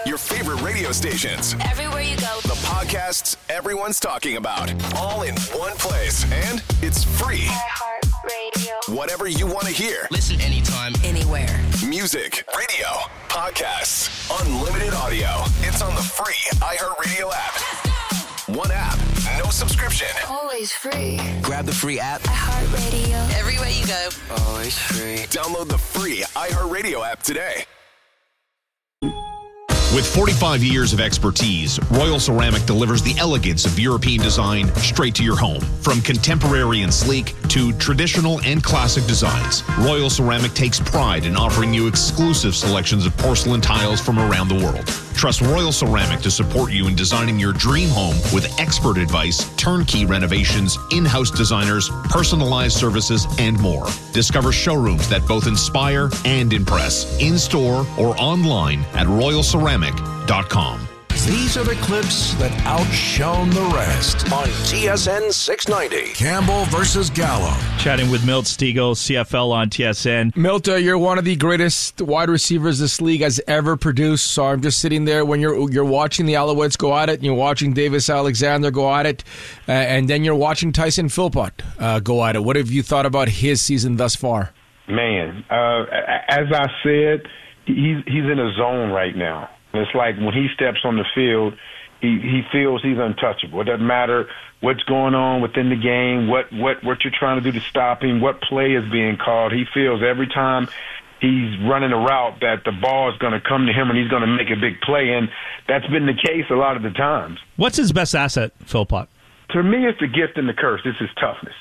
Your favorite radio stations. Everywhere you go. The podcasts everyone's talking about. All in one place. And it's free. iHeartRadio. Whatever you want to hear. Listen anytime, anywhere. Music, radio, podcasts, unlimited audio. It's on the free iHeartRadio app. One app, no subscription. Always free. grab the free app. iHeartRadio. Everywhere you go. Always free. Download the free iHeartRadio app today. With 45 years of expertise, Royal Ceramic delivers the elegance of European design straight to your home. From contemporary and sleek to traditional and classic designs, Royal Ceramic takes pride in offering you exclusive selections of porcelain tiles from around the world. Trust Royal Ceramic to support you in designing your dream home with expert advice, turnkey renovations, in-house designers, personalized services, and more. Discover showrooms that both inspire and impress, in-store or online at royalceramic.com. These are the clips that outshone the rest on TSN 690. Campbell versus Gallo. Chatting with Milt Stegall, CFL on TSN. Milt, you're one of the greatest wide receivers this league has ever produced. So I'm just sitting there when you're watching the Alouettes go at it, and you're watching Davis Alexander go at it, and then you're watching Tyson Philpott go at it. What have you thought about his season thus far? Man, as I said, he's in a zone right now. It's like when he steps on the field, he feels he's untouchable. It doesn't matter what's going on within the game, what you're trying to do to stop him, what play is being called. He feels every time he's running a route that the ball is going to come to him and he's going to make a big play, and that's been the case a lot of the times. What's his best asset, Philpott? To me, it's the gift and the curse. It's his toughness.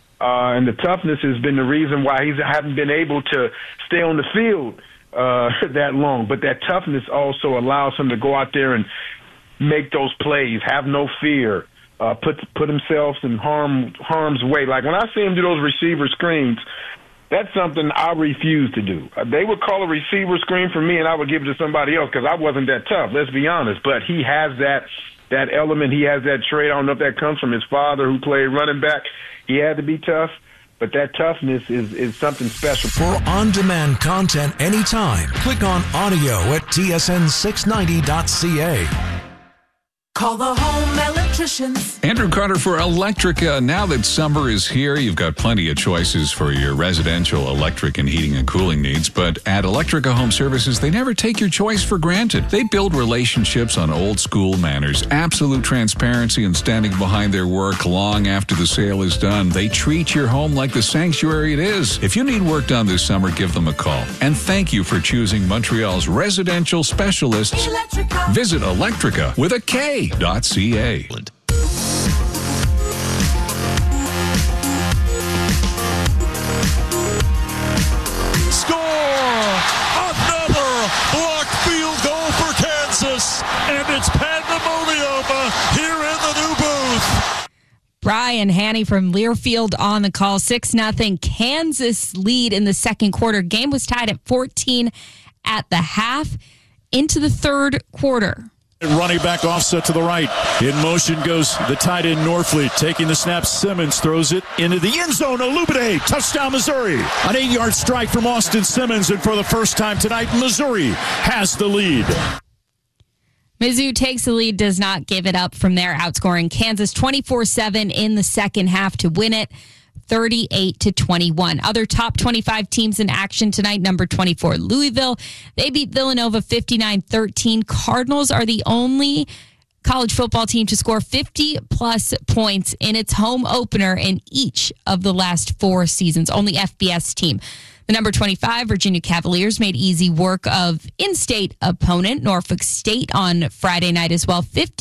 And the toughness has been the reason why he hasn't been able to stay on the field that long, but that toughness also allows him to go out there and make those plays, have no fear, put himself in harm's way. Like when I see him do those receiver screens, that's something I refuse to do. They would call a receiver screen for me, and I would give it to somebody else because I wasn't that tough. Let's be honest. But he has that element. He has that trait. I don't know if that comes from his father who played running back. He had to be tough. But that toughness is something special. For on-demand content anytime, click on audio at tsn690.ca. Call the home electricians. Andrew Carter for Electrica. Now that summer is here, you've got plenty of choices for your residential electric and heating and cooling needs. But at Electrica Home Services, they never take your choice for granted. They build relationships on old school manners, absolute transparency and standing behind their work long after the sale is done. They treat your home like the sanctuary it is. If you need work done this summer, give them a call. And thank you for choosing Montreal's residential specialists. Electrica. Visit Electrica with a K.ca. Blocked field goal for Kansas, and it's pandemonium here in the new booth. Brian Hanny from Learfield on the call. 6-0 Kansas lead in the second quarter. Game was tied at 14 at the half into the third quarter. Running back offset to the right. In motion goes the tight end Norfleet. Taking the snap, Simmons throws it into the end zone. Olubide, touchdown Missouri. An 8-yard strike from Austin Simmons. And for the first time tonight, Missouri has the lead. Mizzou takes the lead, does not give it up from there, outscoring Kansas 24-7 in the second half to win it. 38-21. Other top 25 teams in action tonight. Number 24, Louisville. They beat Villanova 59-13. Cardinals are the only college football team to score 50-plus points in its home opener in each of the last 4 seasons. Only FBS team. The number 25, Virginia Cavaliers, made easy work of in-state opponent Norfolk State on Friday night as well,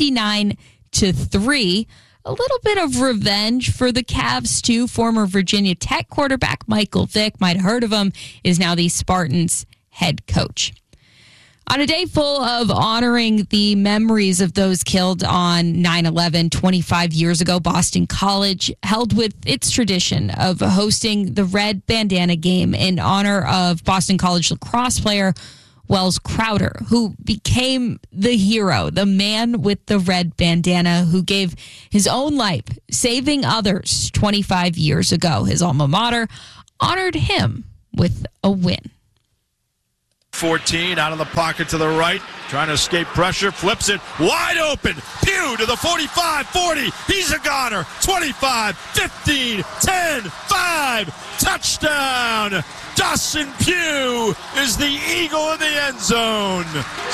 59-3. A little bit of revenge for the Cavs, too. Former Virginia Tech quarterback Michael Vick, might have heard of him, is now the Spartans head coach. On a day full of honoring the memories of those killed on 9/11 25 years ago, Boston College held with its tradition of hosting the Red Bandana Game in honor of Boston College lacrosse player Wells Crowder, who became the hero, the man with the red bandana who gave his own life, saving others 25 years ago. His alma mater honored him with a win. 14 out of the pocket to the right, trying to escape pressure, flips it wide open. Pugh to the 45, 40. He's a goner. 25, 15, 10, 5. Touchdown. Dawson Pugh is the eagle in the end zone.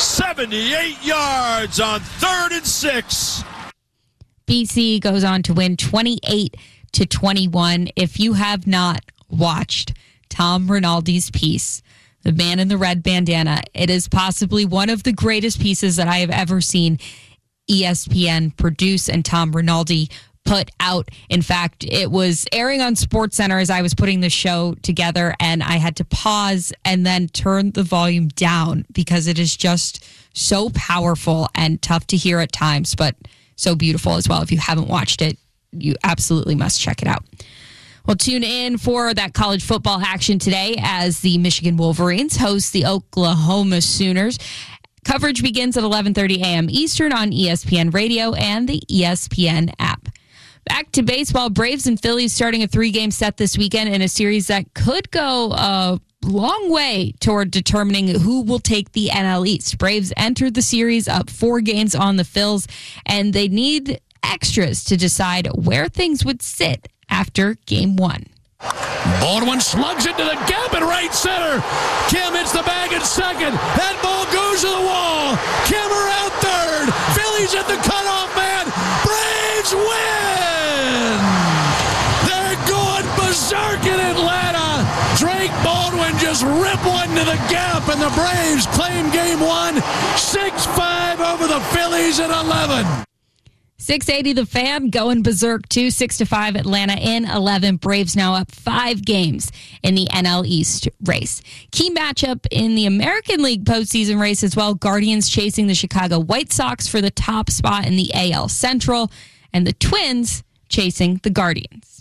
78 yards on 3rd and 6. BC goes on to win 28-21. If you have not watched Tom Rinaldi's piece, The Man in the Red Bandana, it is possibly one of the greatest pieces that I have ever seen ESPN produce and Tom Rinaldi put out. In fact, it was airing on SportsCenter as I was putting the show together, and I had to pause and then turn the volume down because it is just so powerful and tough to hear at times, but so beautiful as well. If you haven't watched it, you absolutely must check it out. Well, tune in for that college football action today as the Michigan Wolverines host the Oklahoma Sooners. Coverage begins at 11:30 a.m. Eastern on ESPN Radio and the ESPN app. Back to baseball, Braves and Phillies starting a 3-game set this weekend in a series that could go a long way toward determining who will take the NL East. Braves entered the series up 4 games on the Phils, and they need extras to decide where things would sit after Game 1. Baldwin slugs into the gap in right center. Kim hits the bag at second. That ball goes to the wall. Kim around third. Phillies at the cutoff man. Braves win! They're going berserk in Atlanta. Drake Baldwin just ripped one to the gap, and the Braves claim Game 1, 6-5 over the Phillies at 11. 680 The Fan going berserk too. 6-5 Atlanta in 11. Braves now up 5 games in the NL East race. Key matchup in the American League postseason race as well. Guardians chasing the Chicago White Sox for the top spot in the AL Central, and the Twins chasing the Guardians.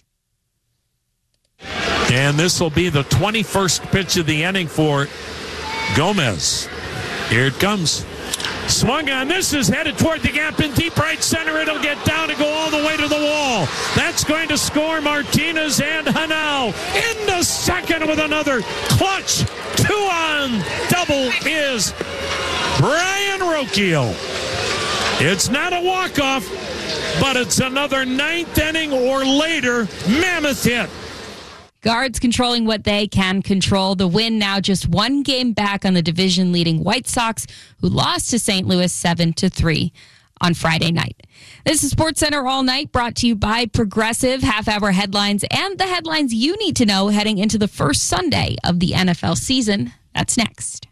And this will be the 21st pitch of the inning for Gomez. Here it comes. Swung on. This is headed toward the gap in deep right center. It'll get down and go all the way to the wall. That's going to score Martinez and Hanau into second with another clutch 2-on double is Brian Rocchio. It's not a walk-off, but it's another 9th inning or later mammoth hit. Guards controlling what they can control. The win now just 1 game back on the division-leading White Sox, who lost to St. Louis 7-3 on Friday night. This is SportsCenter All Night, brought to you by Progressive. Half-hour headlines and the headlines you need to know heading into the first Sunday of the NFL season. That's next.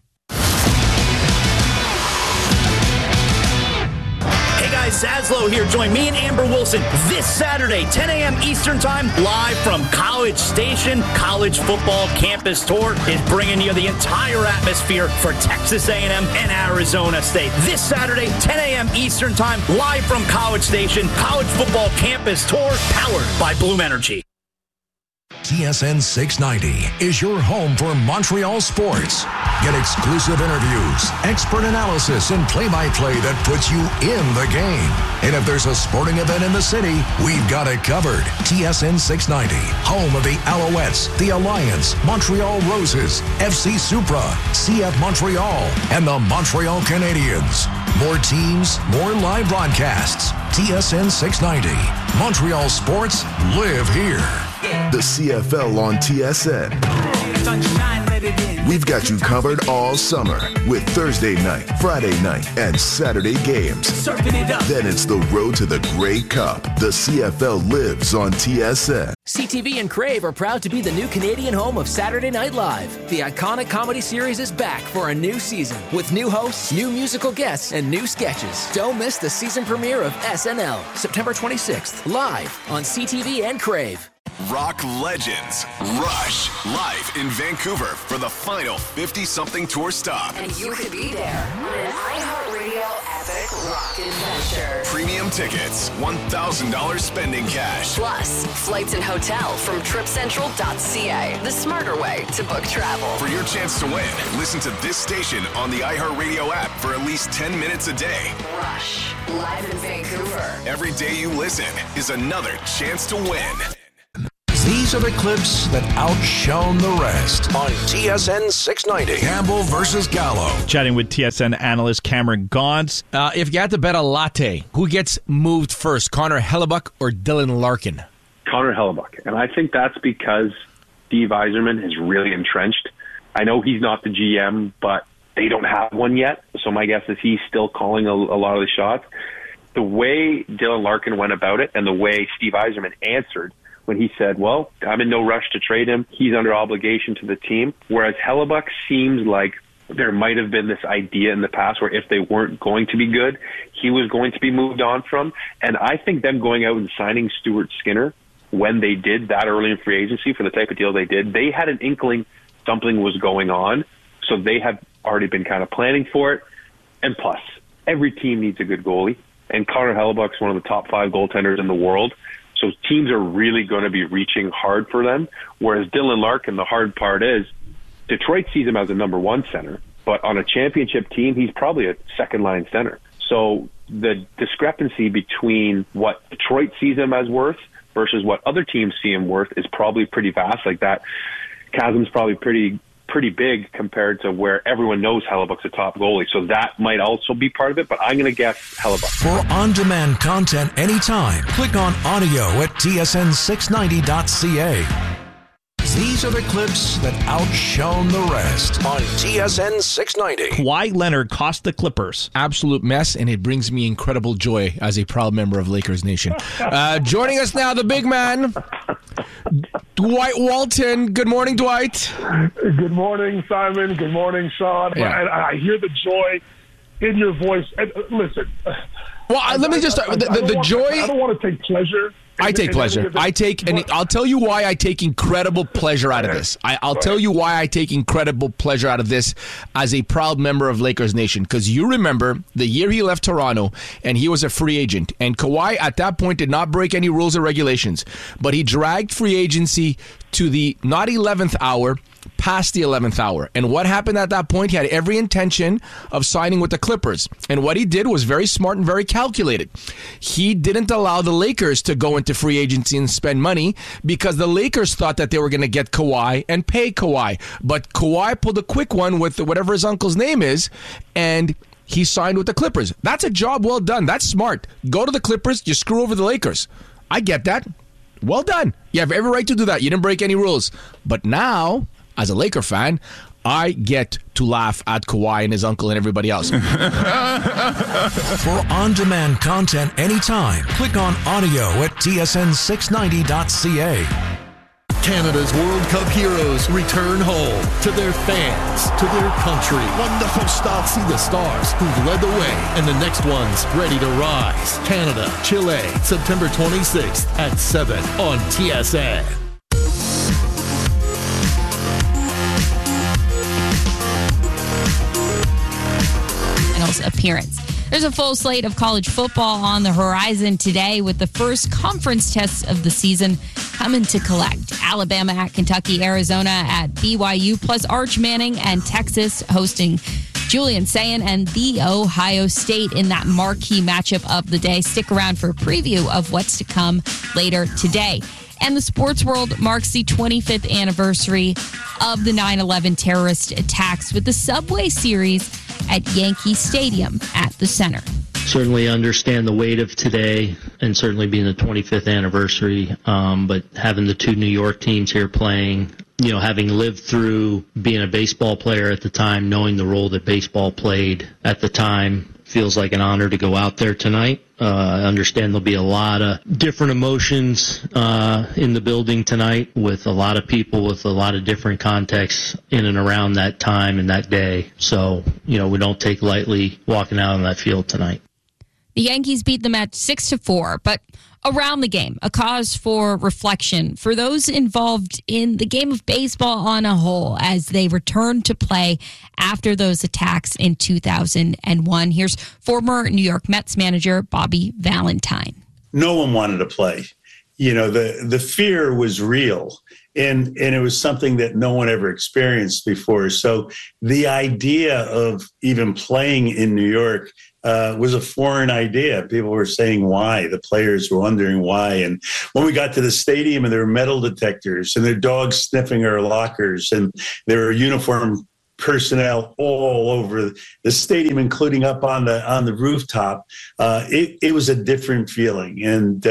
Hey guys, Zaslow here. Join me and Amber Wilson this Saturday, 10 a.m. Eastern Time, live from College Station. College Football Campus Tour is bringing you the entire atmosphere for Texas A&M and Arizona State. This Saturday, 10 a.m. Eastern Time, live from College Station. College Football Campus Tour, powered by Bloom Energy. TSN 690 is your home for Montreal sports. Get exclusive interviews, expert analysis, and play-by-play that puts you in the game. And if there's a sporting event in the city, we've got it covered. TSN 690, home of the Alouettes, the Alliance, Montreal Roses, FC Supra, CF Montreal, and the Montreal Canadiens. More teams, more live broadcasts. TSN 690. Montreal sports live here. The CFL on TSN. We've got you covered all summer with Thursday night, Friday night, and Saturday games. Then it's the road to the Grey Cup. The CFL lives on TSN. CTV and Crave are proud to be the new Canadian home of Saturday Night Live. The iconic comedy series is back for a new season with new hosts, new musical guests, and new sketches. Don't miss the season premiere of SNL, September 26th, live on CTV and Crave. Rock legends Rush live in Vancouver for the final 50-something tour stop. And you could be there on an iHeartRadio epic rock adventure. Premium tickets, $1,000 spending cash. Plus, flights and hotel from TripCentral.ca. The smarter way to book travel. For your chance to win, listen to this station on the iHeartRadio app for at least 10 minutes a day. Rush, live in Vancouver. Every day you listen is another chance to win. These are the clips that outshone the rest on TSN 690. Campbell versus Gallo. Chatting with TSN analyst Cameron Gaunce. If you had to bet a latte, who gets moved first, Connor Hellebuyck or Dylan Larkin? Connor Hellebuyck. And I think that's because Steve Yzerman is really entrenched. I know he's not the GM, but they don't have one yet. So my guess is he's still calling a lot of the shots. The way Dylan Larkin went about it and the way Steve Yzerman answered when he said, well, I'm in no rush to trade him. He's under obligation to the team. Whereas Hellebuyck seems like there might have been this idea in the past where if they weren't going to be good, he was going to be moved on from. And I think them going out and signing Stuart Skinner when they did that early in free agency for the type of deal they did, they had an inkling something was going on. So they have already been kind of planning for it. And plus, every team needs a good goalie. And Connor Hellebuyck's one of the top 5 goaltenders in the world. So teams are really going to be reaching hard for them. Whereas Dylan Larkin, the hard part is Detroit sees him as a number 1 center, but on a championship team, he's probably a second-line center. So the discrepancy between what Detroit sees him as worth versus what other teams see him worth is probably pretty vast. Like that chasm's probably pretty big compared to where everyone knows Hellebuyck's a top goalie. So that might also be part of it, but I'm going to guess Hellebuyck. For on-demand content anytime, click on audio at tsn690.ca. These are the clips that outshone the rest on TSN 690. Kawhi Leonard cost the Clippers. Absolute mess, and it brings me incredible joy as a proud member of Lakers Nation. Joining us now, the big man, Dwight Walton. Good morning, Dwight. Good morning, Simon. Good morning, Sean. Yeah. And I hear the joy in your voice. And listen. Well, let me just start. The joy. I don't want to take pleasure. I take pleasure. And I'll tell you why I take incredible pleasure out of this. I'll tell you why I take incredible pleasure out of this as a proud member of Lakers Nation. Because you remember the year he left Toronto and he was a free agent. And Kawhi at that point did not break any rules or regulations. But he dragged free agency to the not 11th hour, past the 11th hour. And what happened at that point? He had every intention of signing with the Clippers. And what he did was very smart and very calculated. He didn't allow the Lakers to go into free agency and spend money because the Lakers thought that they were going to get Kawhi and pay Kawhi. But Kawhi pulled a quick one with whatever his uncle's name is, and he signed with the Clippers. That's a job well done. That's smart. Go to the Clippers, you screw over the Lakers. I get that. Well done. You have every right to do that. You didn't break any rules. But now, as a Laker fan, I get to laugh at Kawhi and his uncle and everybody else. For on-demand content anytime, click on audio at tsn690.ca. Canada's World Cup heroes return home to their fans, to their country. Wonderful stuff. See the stars who've led the way and the next ones ready to rise. Canada, Chile, September 26th at 7 on TSN. Appearance. There's a full slate of college football on the horizon today with the first conference tests of the season coming to collect. Alabama at Kentucky, Arizona at BYU, plus Arch Manning and Texas hosting Julian Sayin and the Ohio State in that marquee matchup of the day. Stick around for a preview of what's to come later today. And the sports world marks the 25th anniversary of the 9/11 terrorist attacks with the Subway Series at Yankee Stadium at the center. Certainly understand the weight of today and certainly being the 25th anniversary, but having the two New York teams here playing, you know, having lived through being a baseball player at the time, knowing the role that baseball played at the time, feels like an honor to go out there tonight. I understand there'll be a lot of different emotions in the building tonight with a lot of people with a lot of different contexts in and around that time and that day. So, you know, we don't take lightly walking out on that field tonight. The Yankees beat them at 6-4, but around the game, a cause for reflection for those involved in the game of baseball on a whole as they return to play after those attacks in 2001. Here's former New York Mets manager Bobby Valentine. No one wanted to play. You know, the fear was real. And it was something that no one ever experienced before. So the idea of even playing in New York was a foreign idea. People were saying why. The players were wondering why. And when we got to the stadium and there were metal detectors and there were dogs sniffing our lockers and there were uniformed personnel all over the stadium, including up on the rooftop, it was a different feeling. And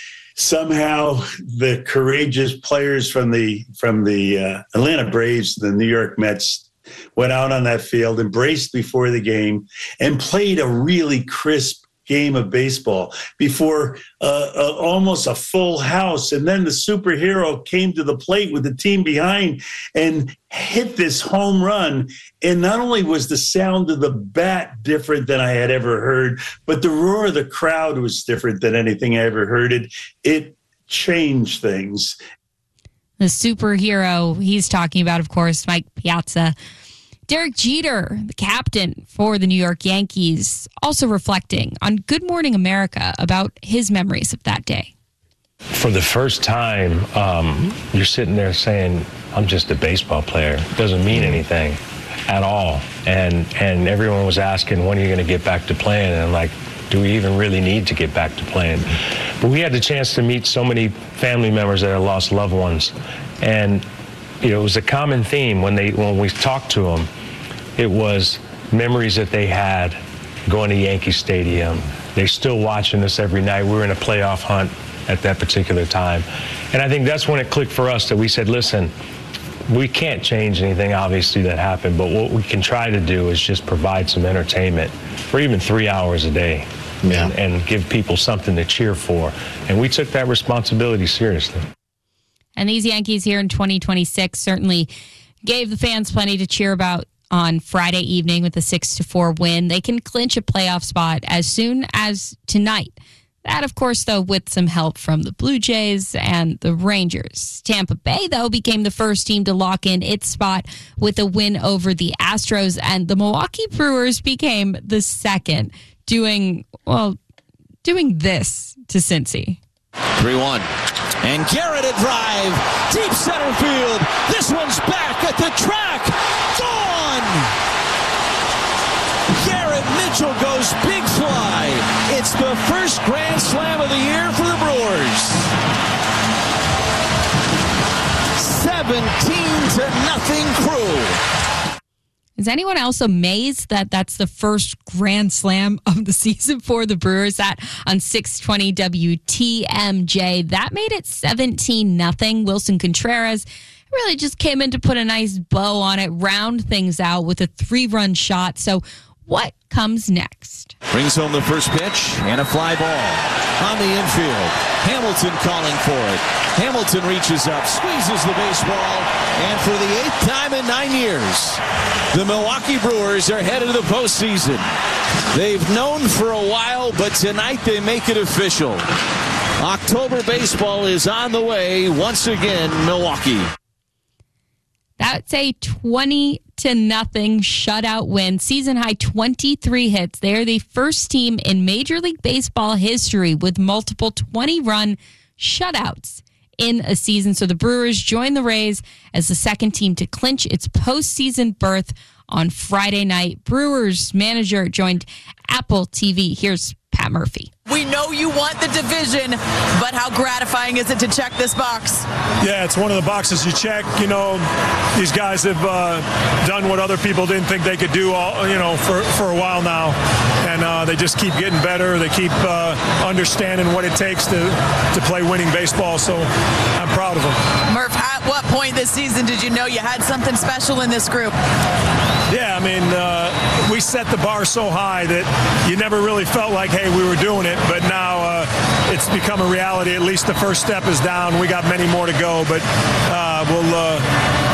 somehow the courageous players from the Atlanta Braves, the New York Mets, went out on that field, embraced before the game, and played a really crisp game of baseball before almost a full house. And then the superhero came to the plate with the team behind and hit this home run. And not only was the sound of the bat different than I had ever heard, but the roar of the crowd was different than anything I ever heard. It changed things. The superhero he's talking about, of course, Mike Piazza. Derek Jeter, the captain for the New York Yankees, also reflecting on Good Morning America about his memories of that day. For the first time, you're sitting there saying, I'm just a baseball player. It doesn't mean anything at all. And everyone was asking, when are you going to get back to playing? And I'm like, do we even really need to get back to playing? But we had the chance to meet so many family members that had lost loved ones. And it was a common theme when we talked to them. It was memories that they had going to Yankee Stadium. They're still watching us every night. We were in a playoff hunt at that particular time. And I think that's when it clicked for us that we said, listen, we can't change anything, obviously, that happened, but what we can try to do is just provide some entertainment for even 3 hours a day and give people something to cheer for. And we took that responsibility seriously. And these Yankees here in 2026 certainly gave the fans plenty to cheer about on Friday evening with a 6-4 win. They can clinch a playoff spot as soon as tonight. That, of course, though, with some help from the Blue Jays and the Rangers. Tampa Bay, though, became the first team to lock in its spot with a win over the Astros, and the Milwaukee Brewers became the second, doing this to Cincy. 3-1. And Garrett a drive, deep center field. This one's back at the track. Gone! Garrett Mitchell goes big fly. It's the first grand slam of the year for the Brewers. 17-0 Crew. Is anyone else amazed that that's the first grand slam of the season for the Brewers? That on 620 WTMJ. That made it 17-0. Wilson Contreras really just came in to put a nice bow on it, round things out with a 3-run shot. So what comes next? Brings home the first pitch and a fly ball on the infield. Hamilton calling for it. Hamilton reaches up, squeezes the baseball, and for the 8th time in 9 years, the Milwaukee Brewers are headed to the postseason. They've known for a while, but tonight they make it official. October baseball is on the way once again, Milwaukee. That's a 20-0 shutout win. Season high 23 hits. They are the first team in Major League Baseball history with multiple 20-run shutouts in a season. So the Brewers join the Rays as the second team to clinch its postseason berth on Friday night. Brewers manager joined Apple TV. Here's Pat Murphy. We know you want the division, but how gratifying is it to check this box? Yeah, it's one of the boxes you check. You know, these guys have done what other people didn't think they could do, for a while now. And they just keep getting better. They keep understanding what it takes to play winning baseball. So I'm proud of them. Murph, at what point this season did you know you had something special in this group? Yeah, I mean, we set the bar so high that you never really felt like, hey, we were doing it. But now it's become a reality. At least the first step is down. We got many more to go, but we'll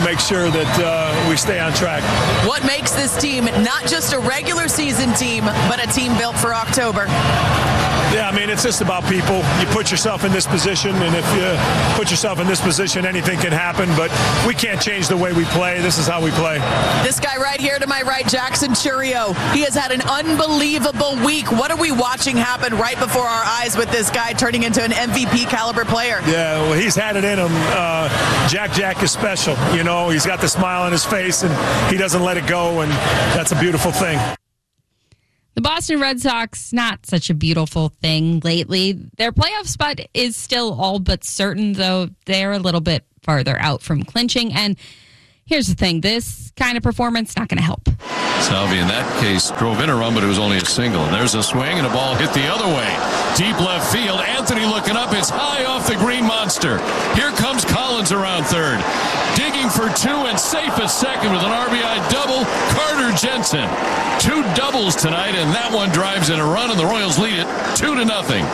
make sure that we stay on track. What makes this team not just a regular season team, but a team built for October? Yeah, I mean, it's just about people. You put yourself in this position, and if you put yourself in this position, anything can happen, but we can't change the way we play. This is how we play. This guy right here to my right, Jackson Churio, he has had an unbelievable week. What are we watching happen right before our eyes with this guy turning into an MVP caliber player? Yeah, well, he's had it in him. Jack is special. You know, he's got the smile on his face, and he doesn't let it go, and that's a beautiful thing. The Boston Red Sox, not such a beautiful thing lately. Their playoff spot is still all but certain, though they're a little bit farther out from clinching. And here's the thing, this kind of performance, not going to help. Salvi, in that case, drove in a run, but it was only a single. And there's a swing, and a ball hit the other way. Deep left field. Anthony looking up. It's high off the green monster. Here comes Collins around third. Digging for two and safe at second with an RBI double. Carter Jensen. 2 doubles tonight, and that one drives in a run, and the Royals lead it 2-0.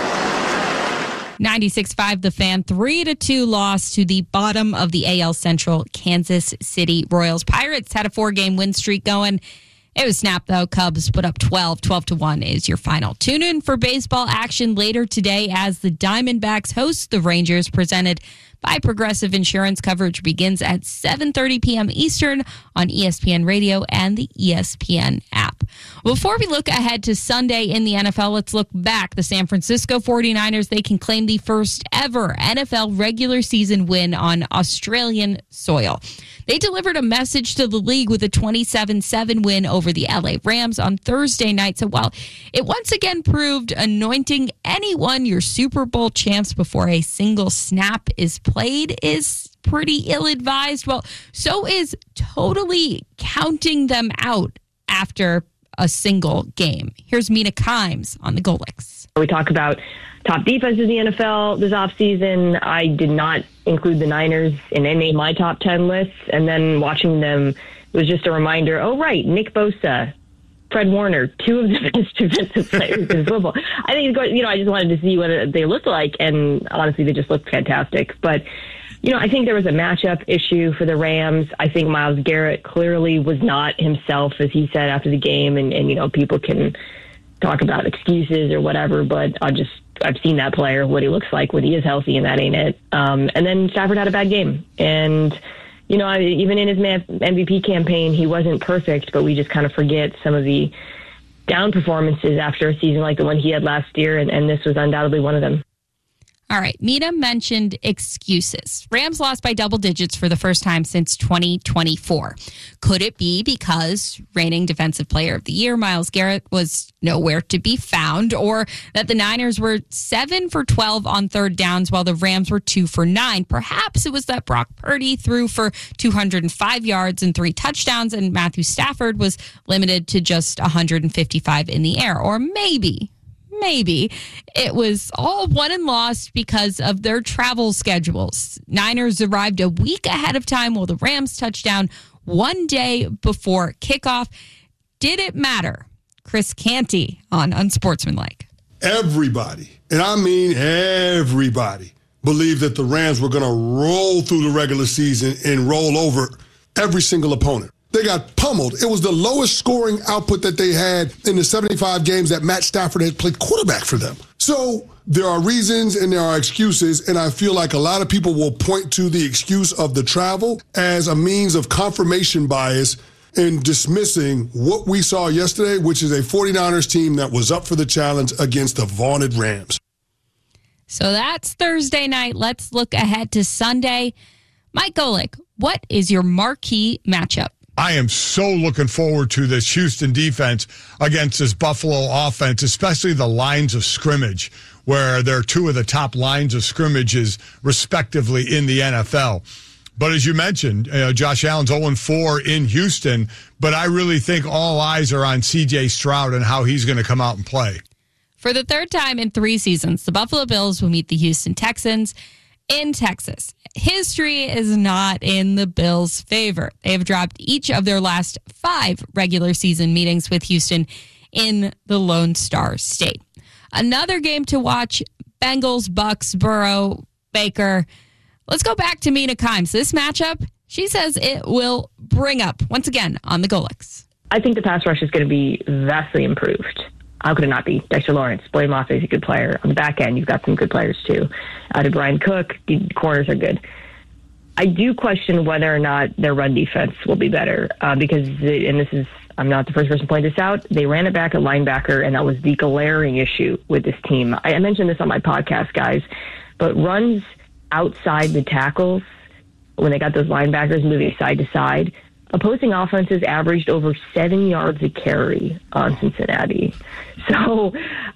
96.5 The Fan, 3-2 loss to the bottom of the AL Central Kansas City Royals. Pirates had a 4-game win streak going. It was snapped, though. Cubs put up 12-1 is your final. Tune in for baseball action later today as the Diamondbacks host the Rangers, presented by Progressive Insurance. Coverage begins at 7:30 p.m. Eastern on ESPN Radio and the ESPN app. Before we look ahead to Sunday in the NFL, let's look back. The San Francisco 49ers, they can claim the first ever NFL regular season win on Australian soil. They delivered a message to the league with a 27-7 win over the LA Rams on Thursday night. So while it once again proved anointing anyone your Super Bowl champs before a single snap is played is pretty ill-advised, well, so is totally counting them out after a single game. Here's Mina Kimes on the Golics. We talk about top defenses in the NFL this offseason. I did not include the Niners in any of my top 10 lists, and then watching them was just a reminder, oh, right, Nick Bosa, Fred Warner, 2 of the best defensive players in football. I think, I just wanted to see what they looked like, and honestly, they just looked fantastic. But, I think there was a matchup issue for the Rams. I think Myles Garrett clearly was not himself, as he said after the game, and people can talk about excuses or whatever, but I've seen that player, what he looks like when he is healthy, and that ain't it. And then Stafford had a bad game. And, even in his MVP campaign, he wasn't perfect, but we just kind of forget some of the down performances after a season like the one he had last year, and this was undoubtedly one of them. All right, Mina mentioned excuses. Rams lost by double digits for the first time since 2024. Could it be because reigning Defensive Player of the Year, Myles Garrett, was nowhere to be found, or that the Niners were 7 for 12 on third downs while the Rams were 2 for 9? Perhaps it was that Brock Purdy threw for 205 yards and 3 touchdowns, and Matthew Stafford was limited to just 155 in the air. Or maybe it was all won and lost because of their travel schedules. Niners arrived a week ahead of time while the Rams touched down 1 day before kickoff. Did it matter? Chris Canty on Unsportsmanlike. Everybody, and I mean everybody, believed that the Rams were going to roll through the regular season and roll over every single opponent. They got pummeled. It was the lowest scoring output that they had in the 75 games that Matt Stafford had played quarterback for them. So there are reasons and there are excuses, and I feel like a lot of people will point to the excuse of the travel as a means of confirmation bias in dismissing what we saw yesterday, which is a 49ers team that was up for the challenge against the vaunted Rams. So that's Thursday night. Let's look ahead to Sunday. Mike Golic, what is your marquee matchup? I am so looking forward to this Houston defense against this Buffalo offense, especially the lines of scrimmage, where they're 2 of the top lines of scrimmages, respectively, in the NFL. But as you mentioned, Josh Allen's 0-4 in Houston, but I really think all eyes are on C.J. Stroud and how he's going to come out and play. For the third time in 3 seasons, the Buffalo Bills will meet the Houston Texans in Texas. History is not in the Bills' favor. They have dropped each of their last 5 regular season meetings with Houston in the Lone Star State. Another game to watch, Bengals, Bucks, Burrow, Baker. Let's go back to Mina Kimes. This matchup, She says it will bring up, once again, on the Golics. I think the pass rush is going to be vastly improved. How could it not be? Dexter Lawrence, Blaine Mafe is a good player. On the back end, you've got some good players too. Out of Brian Cook, the corners are good. I do question whether or not their run defense will be better because, I'm not the first person to point this out, they ran it back at linebacker, and that was the glaring issue with this team. I mentioned this on my podcast, guys, but runs outside the tackles, when they got those linebackers moving side to side, opposing offenses averaged over 7 yards a carry on Cincinnati. So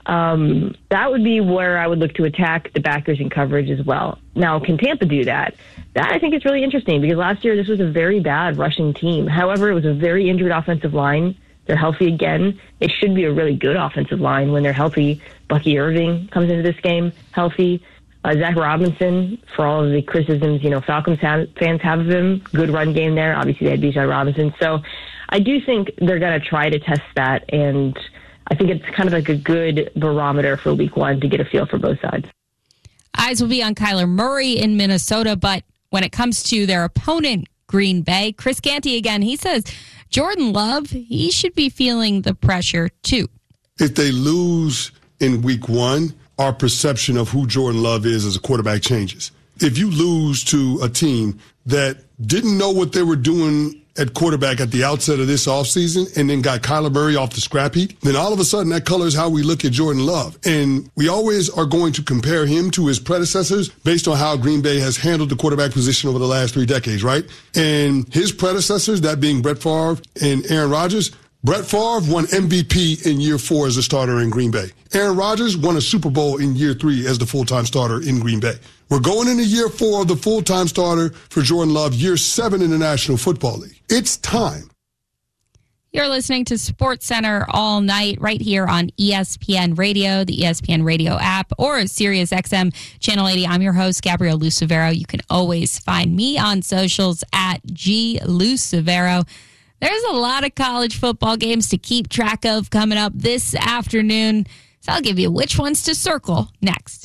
that would be where I would look to attack the backers in coverage as well. Now, can Tampa do that? That I think is really interesting because last year this was a very bad rushing team. However, it was a very injured offensive line. They're healthy again. It should be a really good offensive line when they're healthy. Bucky Irving comes into this game healthy. Zach Robinson, for all of the criticisms, Falcons fans have of him, good run game there. Obviously, they had Bijan Robinson. So I do think they're going to try to test that, and I think it's kind of like a good barometer for week one to get a feel for both sides. Eyes will be on Kyler Murray in Minnesota, but when it comes to their opponent, Green Bay, Chris Canty again, he says Jordan Love, he should be feeling the pressure too. If they lose in week one, our perception of who Jordan Love is as a quarterback changes. If you lose to a team that didn't know what they were doing at quarterback at the outset of this offseason and then got Kyler Murray off the scrap heap, then all of a sudden that colors how we look at Jordan Love. And we always are going to compare him to his predecessors based on how Green Bay has handled the quarterback position over the last 3 decades, right? And his predecessors, that being Brett Favre and Aaron Rodgers, Brett Favre won MVP in year 4 as a starter in Green Bay. Aaron Rodgers won a Super Bowl in year 3 as the full-time starter in Green Bay. We're going into year 4 of the full-time starter for Jordan Love, year 7 in the National Football League. It's time. You're listening to SportsCenter all night right here on ESPN Radio, the ESPN Radio app, or Sirius XM Channel 80. I'm your host, Gabrielle Lucevero. You can always find me on socials at @GLucevero. There's a lot of college football games to keep track of coming up this afternoon, so I'll give you which ones to circle next.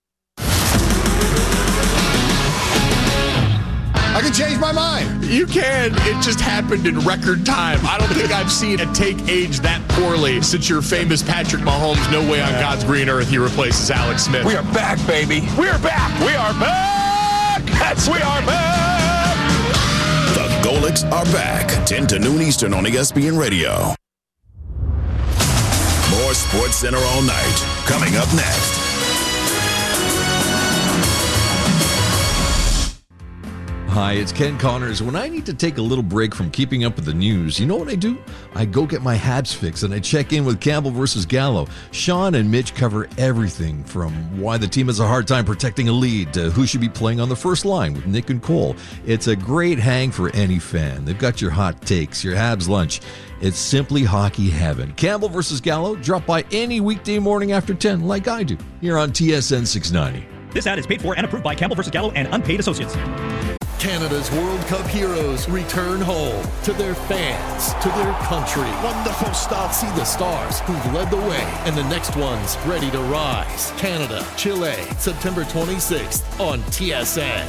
I can change my mind. You can. It just happened in record time. I don't think I've seen a take age that poorly since your famous Patrick Mahomes, no way on God's green earth he replaces Alex Smith. We are back, baby. We are back. We are back. We are back. The Golics are back. 10 to noon Eastern on ESPN Radio. More SportsCenter all night. Coming up next. Hi, it's Ken Connors. When I need to take a little break from keeping up with the news, you know what I do? I go get my Habs fix and I check in with Campbell versus Gallo. Sean and Mitch cover everything from why the team has a hard time protecting a lead to who should be playing on the first line with Nick and Cole. It's a great hang for any fan. They've got your hot takes, your Habs lunch. It's simply hockey heaven. Campbell versus Gallo, drop by any weekday morning after 10 like I do here on TSN 690. This ad is paid for and approved by Campbell versus Gallo and unpaid associates. Canada's World Cup heroes return home to their fans, to their country. Wonderful stuff. See the stars who've led the way and the next ones ready to rise. Canada, Chile, September 26th on TSN.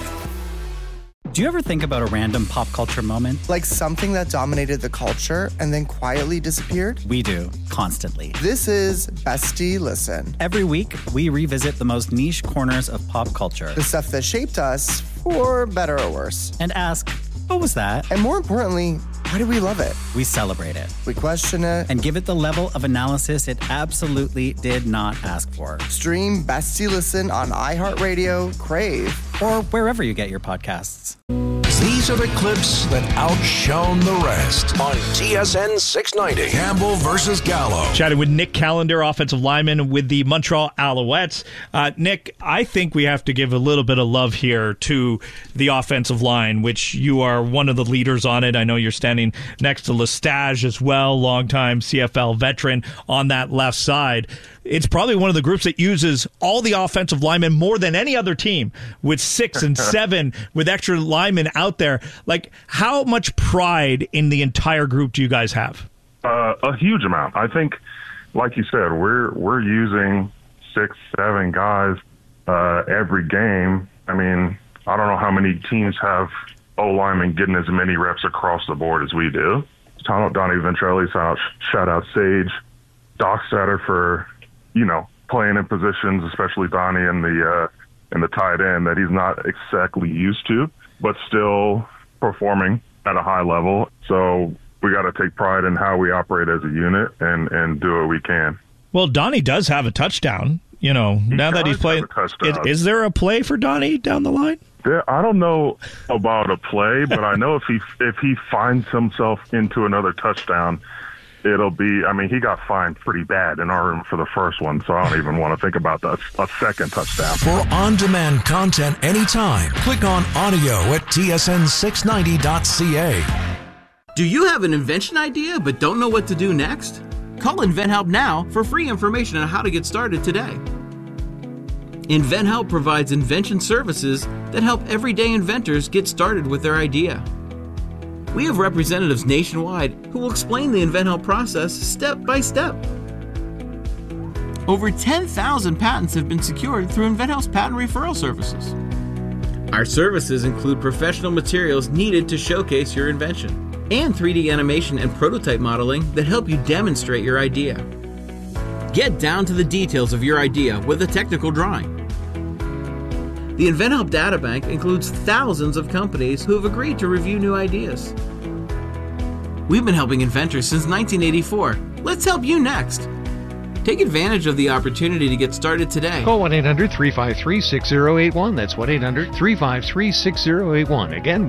Do you ever think about a random pop culture moment? Like something that dominated the culture and then quietly disappeared? We do, constantly. This is Bestie Listen. Every week, we revisit the most niche corners of pop culture. The stuff that shaped us, for better or worse. And ask, what was that? And more importantly, why do we love it? We celebrate it. We question it. And give it the level of analysis it absolutely did not ask for. Stream Bestie Listen on iHeartRadio, Crave, or wherever you get your podcasts. These are the clips that outshone the rest on TSN 690. Campbell versus Gallo. Chatting with Nick Callender, offensive lineman with the Montreal Alouettes. Nick, I think we have to give a little bit of love here to the offensive line, which you are one of the leaders on it. I know you're standing next to Lestage as well, longtime CFL veteran on that left side. It's probably one of the groups that uses all the offensive linemen more than any other team, with 6 and 7 with extra linemen out there. Like, how much pride in the entire group do you guys have? A huge amount. I think, like you said, we're using 6, 7 guys every game. I mean, I don't know how many teams have O-linemen getting as many reps across the board as we do. Shout out Donnie Ventrelli, shout out Sage, Dockstader for, playing in positions, especially Donnie in the tight end that he's not exactly used to, but still performing at a high level. So we got to take pride in how we operate as a unit and do what we can. Well, Donnie does have a touchdown. Now that he's playing, is there a play for Donnie down the line? I don't know about a play, but I know if he finds himself into another touchdown, it'll be, he got fined pretty bad in our room for the first one, so I don't even want to think about a second touchdown. For on-demand content anytime, click on audio at tsn690.ca. Do you have an invention idea but don't know what to do next? Call InventHelp now for free information on how to get started today. InventHelp provides invention services that help everyday inventors get started with their idea. We have representatives nationwide who will explain the InventHelp process step by step. Over 10,000 patents have been secured through InventHelp's patent referral services. Our services include professional materials needed to showcase your invention and 3D animation and prototype modeling that help you demonstrate your idea. Get down to the details of your idea with a technical drawing. The InventHelp Databank includes thousands of companies who have agreed to review new ideas. We've been helping inventors since 1984. Let's help you next. Take advantage of the opportunity to get started today. Call 1-800-353-6081. That's 1-800-353-6081. Again,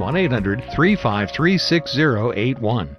1-800-353-6081.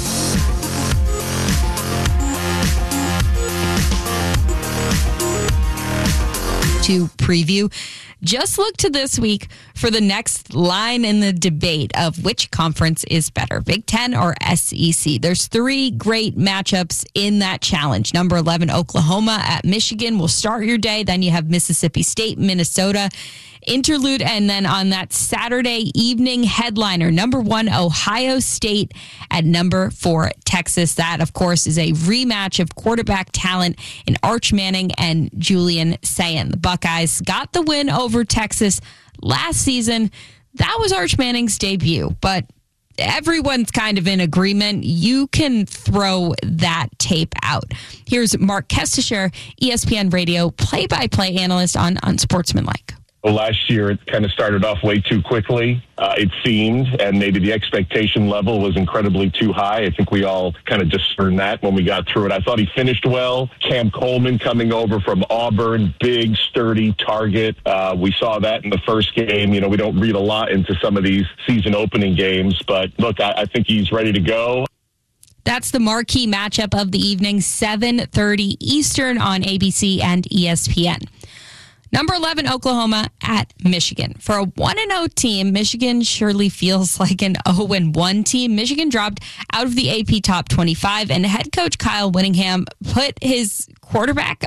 To preview, just look to this week for the next line in the debate of which conference is better, Big Ten or SEC. There's three great matchups in that challenge. Number 11, Oklahoma at Michigan will start your day. Then you have Mississippi State, Minnesota, interlude, and then on that Saturday evening headliner, number 1, Ohio State at number 4, Texas. That, of course, is a rematch of quarterback talent in Arch Manning and Julian Sayin. The Buckeyes got the win over Texas last season. That was Arch Manning's debut, but everyone's kind of in agreement. You can throw that tape out. Here's Mark Kestisher, ESPN Radio play-by-play analyst on Sportsmanlike. Well, last year, it kind of started off way too quickly, it seemed, and maybe the expectation level was incredibly too high. I think we all kind of discerned that when we got through it. I thought he finished well. Cam Coleman coming over from Auburn, big, sturdy target. We saw that in the first game. We don't read a lot into some of these season opening games, but look, I think he's ready to go. That's the marquee matchup of the evening, 7:30 Eastern on ABC and ESPN. Number 11, Oklahoma at Michigan. For a 1-0 team, Michigan surely feels like an 0-1 team. Michigan dropped out of the AP Top 25, and head coach Kyle Whittingham put his quarterback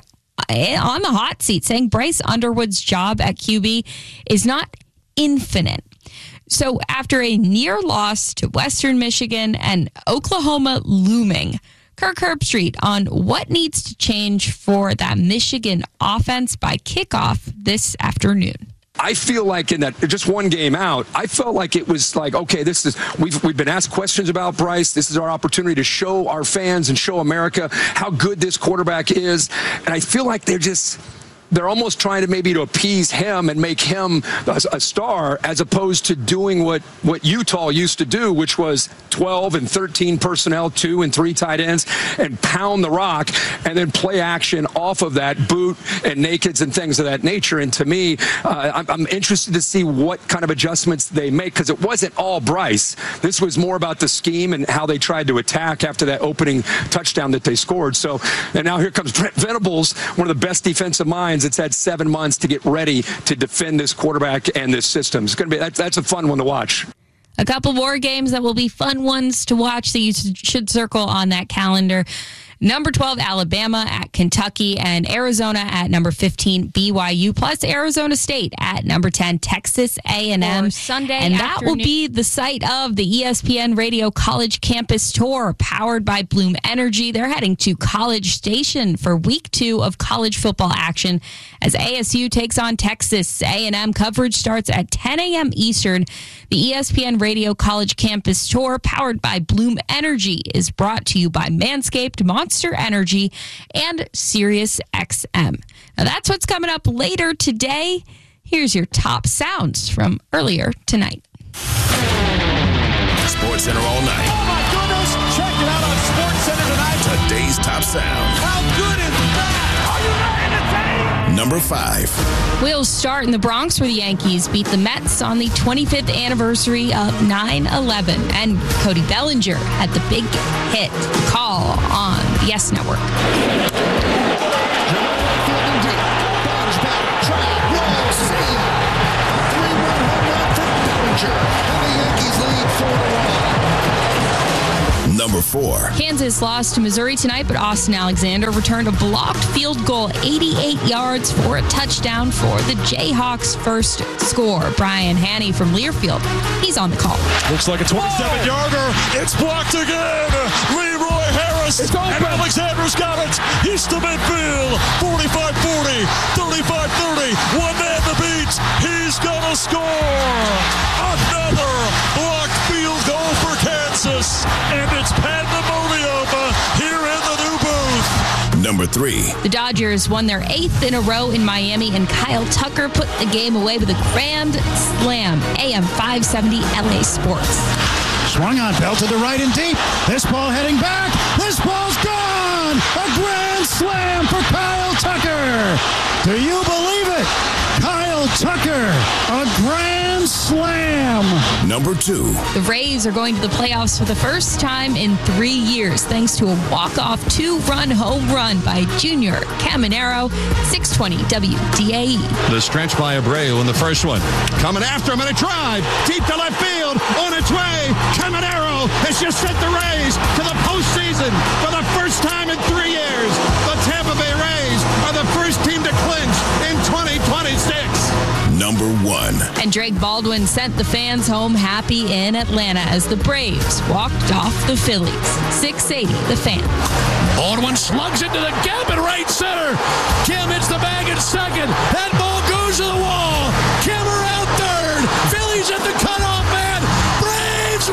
on the hot seat, saying Bryce Underwood's job at QB is not infinite. So after a near loss to Western Michigan and Oklahoma looming, Kirk Herbstreit on what needs to change for that Michigan offense by kickoff this afternoon. I feel like in that just one game out, I felt like it was like, okay, we've been asked questions about Bryce. This is our opportunity to show our fans and show America how good this quarterback is. And I feel like they're almost trying to maybe to appease him and make him a star, as opposed to doing what Utah used to do, which was 12 and 13 personnel, 2 and 3 tight ends, and pound the rock and then play action off of that, boot and nakeds and things of that nature. And to me, I'm interested to see what kind of adjustments they make, because it wasn't all Bryce. This was more about the scheme and how they tried to attack after that opening touchdown that they scored. So, and now here comes Brent Venables, one of the best defensive minds. It's had 7 months to get ready to defend this quarterback and this system. It's going to be that's a fun one to watch. A couple more games that will be fun ones to watch that you should circle on that calendar. Number 12, Alabama at Kentucky, and Arizona at number 15, BYU, plus Arizona State at number 10, Texas A&M. Sunday and that afternoon. will be the site of the ESPN Radio College Campus Tour, powered by Bloom Energy. They're heading to College Station for week 2 of college football action as ASU takes on Texas A&M. Coverage starts at 10 a.m. Eastern. The ESPN Radio College Campus Tour, powered by Bloom Energy, is brought to you by Manscaped, Monster Energy, and Sirius XM. Now that's what's coming up later today. Here's your top sounds from earlier tonight. Sports Center all night. Oh my goodness! Check it out on Sports Center tonight. Today's top sound. How good is that? Are you ready to take? Number 5. We'll start in the Bronx, where the Yankees beat the Mets on the 25th anniversary of 9/11. And Cody Bellinger had the big hit call on the Yes Network. Number 4. Kansas lost to Missouri tonight, but Austin Alexander returned a blocked field goal 88 yards for a touchdown for the Jayhawks' first score. Brian Haney from Learfield, he's on the call. Looks like a 27-yarder. It's blocked again. Leroy Harris. And Alexander's got it. He's to midfield. 45-40, 35-30. One man to beat. He's going to score. Another blocked field goal for Kansas. And it's pandemonium here in the new booth. Number 3. The Dodgers won their 8th in a row in Miami, and Kyle Tucker put the game away with a grand slam. AM 570 LA Sports. Swung on, belted to right and deep. This ball heading back. This ball's gone. A grand slam for Kyle Tucker. Do you believe it? Kyle Tucker, a grand slam. Number 2. The Rays are going to the playoffs for the first time in 3 years, thanks to a walk-off 2-run home run by Junior Caminero. 620 WDAE. The stretch by Abreu in the first one. Coming after him in a drive. Deep to left field. On its way. Caminero has just sent the Rays to the postseason for the first time in 3 years. The Tampa Bay Rays are the first team to clinch in 2026. Number 1. And Drake Baldwin sent the fans home happy in Atlanta as the Braves walked off the Phillies. 680, the Fan. Baldwin slugs into the gap in right center. Kim hits the bag at second. That ball goes to the wall. Kim around third. Phillies at the cutoff man. Braves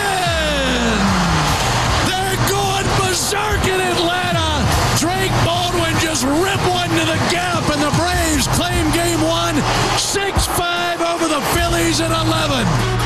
win! They're going berserk in Atlanta. Drake Baldwin just ripped one to the gap, and the Braves claim game 1. 6-5 over the Phillies at 11.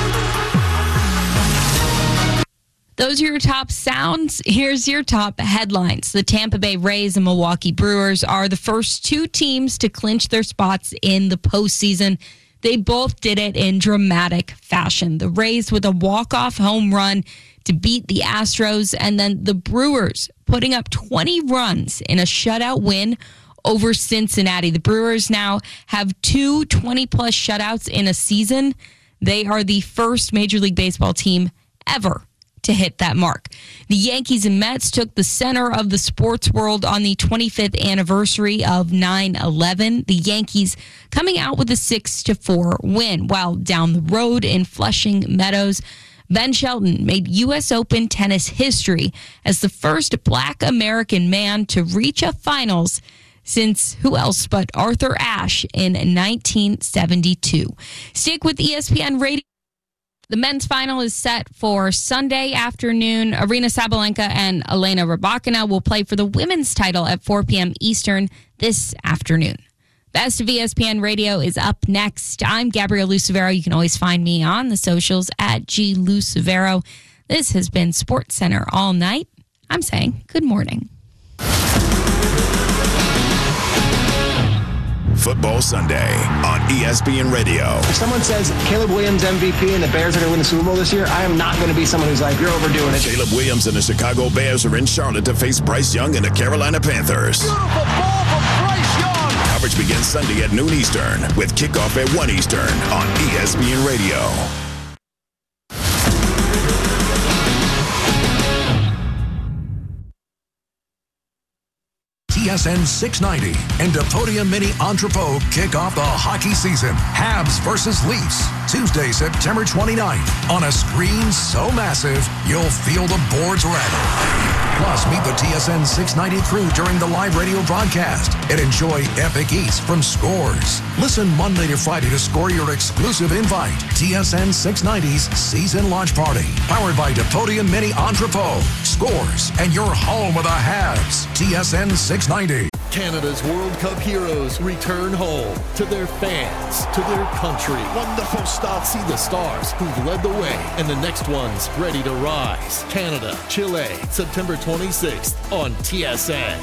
Those are your top sounds. Here's your top headlines. The Tampa Bay Rays and Milwaukee Brewers are the first 2 teams to clinch their spots in the postseason. They both did it in dramatic fashion. The Rays with a walk-off home run to beat the Astros, and then the Brewers putting up 20 runs in a shutout win over Cincinnati. The Brewers now have 2 20-plus shutouts in a season. They are the first Major League Baseball team ever to hit that mark. The Yankees and Mets took the center of the sports world on the 25th anniversary of 9/11. The Yankees coming out with a 6-4 win, while down the road in Flushing Meadows, Ben Shelton made U.S. Open tennis history as the first Black American man to reach a finals since who else but Arthur Ashe in 1972. Stick with ESPN Radio. The men's final is set for Sunday afternoon. Arina Sabalenka and Elena Rybakina will play for the women's title at 4 p.m. Eastern this afternoon. Best of ESPN Radio is up next. I'm Gabrielle Lucevero. You can always find me on the socials at @GLucevero. This has been SportsCenter all night. I'm saying good morning. Football Sunday on ESPN Radio. If someone says Caleb Williams MVP and the Bears are going to win the Super Bowl this year, I am not going to be someone who's like, you're overdoing it. Caleb Williams and the Chicago Bears are in Charlotte to face Bryce Young and the Carolina Panthers. Beautiful ball from Bryce Young. Coverage begins Sunday at noon Eastern with kickoff at 1 Eastern on ESPN Radio. TSN 690 and Depodia Mini Entrepot kick off the hockey season. Habs versus Leafs, Tuesday, September 29th, on a screen so massive, you'll feel the boards rattle. Plus, meet the TSN 690 crew during the live radio broadcast and enjoy epic eats from Scores. Listen Monday to Friday to score your exclusive invite. TSN 690's season launch party, powered by Depodia Mini Entrepot, Scores, and your home of the Habs. TSN 690. Canada's World Cup heroes return home to their fans, to their country. Wonderful stuff. See the stars who've led the way and the next ones ready to rise. Canada, Chile, September 26th on TSN.